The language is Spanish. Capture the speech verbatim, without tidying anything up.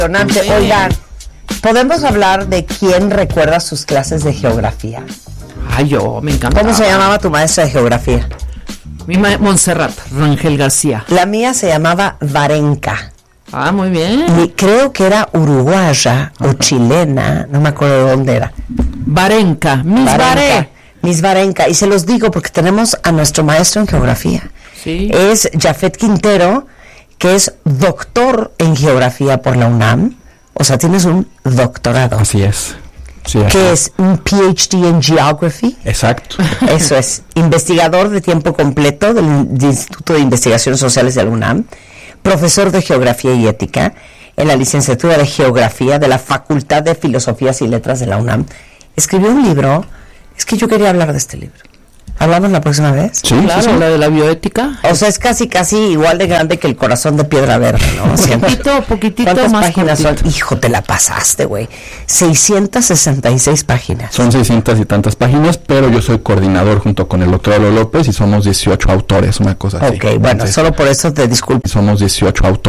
Impresionante. Oigan, ¿podemos hablar de quién recuerda sus clases de geografía? Ay, yo, me encanta. ¿Cómo se llamaba tu maestra de geografía? Mi ma- Montserrat Rangel García. La mía se llamaba Varenka. Ah, muy bien. Y creo que era uruguaya o chilena, no me acuerdo de dónde era. Varenka, Miss Varé. Miss Varenka. Y se los digo porque tenemos a nuestro maestro en geografía. Sí. Es Jafet Quintero, que es doctor en geografía por la UNAM. O sea, tienes un doctorado. Así es. Sí, así que es un P H D en Geography. Exacto. Eso es. Investigador de tiempo completo del Instituto de Investigaciones Sociales de la UNAM. Profesor de Geografía y Ética en la licenciatura de Geografía de la Facultad de Filosofías y Letras de la UNAM. Escribió un libro. Es que yo quería hablar de este libro. ¿Hablamos la próxima vez? Sí, Claro, sí, sí. la de la bioética. O sea, es casi, casi igual de grande que el corazón de piedra verde, ¿no? Poquitito, poquitito ¿Cuántas más páginas cortito. son? Hijo, te la pasaste, güey. seiscientas sesenta y seis páginas. Son seiscientas y tantas páginas, pero yo soy coordinador junto con el doctor Lalo López y somos dieciocho autores, una cosa así. Ok, bueno, Entonces, solo por eso te disculpo. somos dieciocho autores.